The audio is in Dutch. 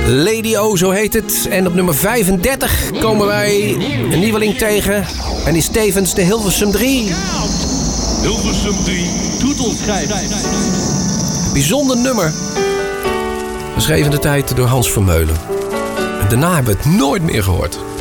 Lady O, zo heet het. En op nummer 35 komen wij een nieuweling tegen. En die is tevens de Hilversum 3. Hilversum 3, Toetelschijf. Bijzonder nummer. Geschreven in de tijd door Hans Vermeulen. En daarna hebben we het nooit meer gehoord.